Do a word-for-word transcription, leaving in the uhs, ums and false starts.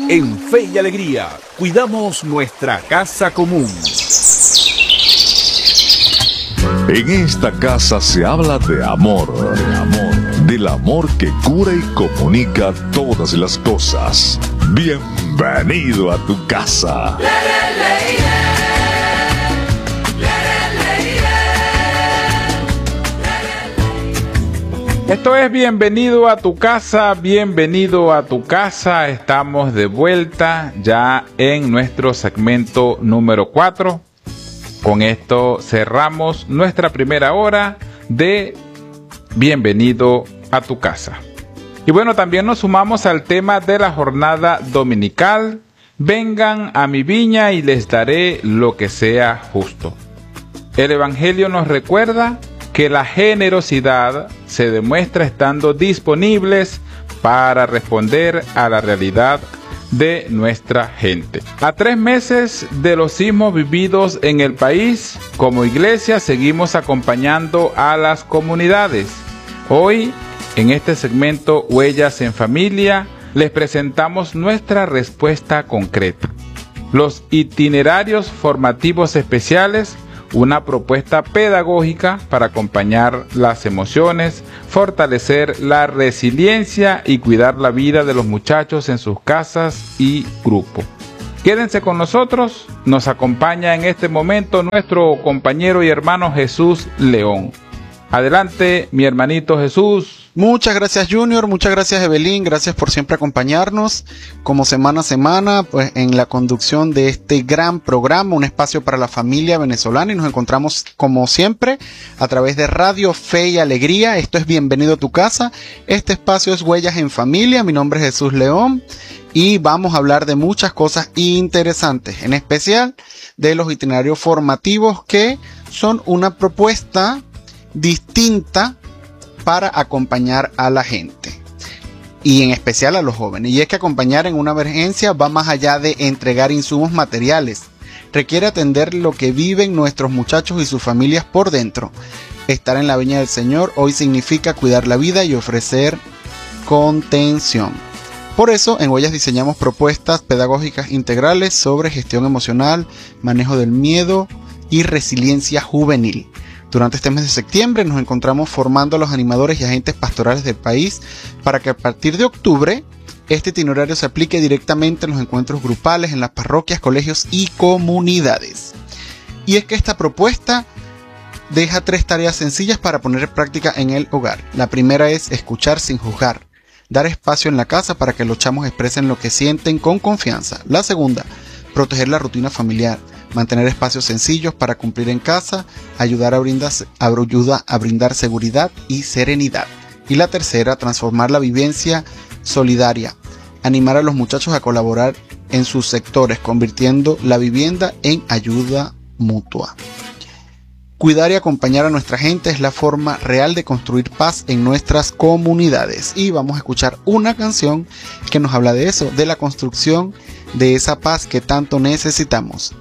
En Fe y Alegría, cuidamos nuestra casa común. En esta casa se habla de amor, de amor, del amor que cura y comunica todas las cosas. Bienvenido a tu casa. Esto es Bienvenido a tu casa, bienvenido a tu casa. Estamos de vuelta ya en nuestro segmento número cuatro. Con esto cerramos nuestra primera hora de Bienvenido a tu casa. Y bueno, también nos sumamos al tema de la jornada dominical. Vengan a mi viña y les daré lo que sea justo. El Evangelio nos recuerda que la generosidad se demuestra estando disponibles para responder a la realidad de nuestra gente. A tres meses de los sismos vividos en el país, como iglesia seguimos acompañando a las comunidades. Hoy, en este segmento Huellas en Familia, les presentamos nuestra respuesta concreta. Los itinerarios formativos especiales, una propuesta pedagógica para acompañar las emociones, fortalecer la resiliencia y cuidar la vida de los muchachos en sus casas y grupo. Quédense con nosotros, nos acompaña en este momento nuestro compañero y hermano Jesús León. Adelante, mi hermanito Jesús. Muchas gracias, Junior, muchas gracias, Evelyn, gracias por siempre acompañarnos como semana a semana pues en la conducción de este gran programa, un espacio para la familia venezolana, y nos encontramos como siempre a través de Radio Fe y Alegría. Esto es Bienvenido a tu casa, este espacio es Huellas en Familia, mi nombre es Jesús León y vamos a hablar de muchas cosas interesantes, en especial de los itinerarios formativos que son una propuesta distinta para acompañar a la gente y en especial a los jóvenes. Y es que acompañar en una emergencia va más allá de entregar insumos materiales, requiere atender lo que viven nuestros muchachos y sus familias por dentro. Estar en la viña del Señor hoy significa cuidar la vida y ofrecer contención. Por eso en Huellas diseñamos propuestas pedagógicas integrales sobre gestión emocional, manejo del miedo y resiliencia juvenil. Durante este mes de septiembre nos encontramos formando a los animadores y agentes pastorales del país para que a partir de octubre este itinerario se aplique directamente en los encuentros grupales, en las parroquias, colegios y comunidades. Y es que esta propuesta deja tres tareas sencillas para poner en práctica en el hogar. La primera es escuchar sin juzgar, dar espacio en la casa para que los chamos expresen lo que sienten con confianza. La segunda, proteger la rutina familiar, mantener espacios sencillos para cumplir en casa, ayudar a brindar, ayuda a brindar seguridad y serenidad. Y la tercera, transformar la vivencia solidaria, animar a los muchachos a colaborar en sus sectores, convirtiendo la vivienda en ayuda mutua. Cuidar y acompañar a nuestra gente es la forma real de construir paz en nuestras comunidades. Y vamos a escuchar una canción que nos habla de eso, de la construcción de esa paz que tanto necesitamos.